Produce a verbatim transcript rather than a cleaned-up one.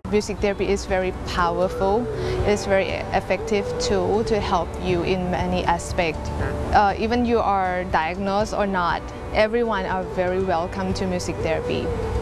Music therapy is very powerful. It's a very effective tool to help you in many aspects. Uh, even you are diagnosed or not, everyone are very welcome to music therapy.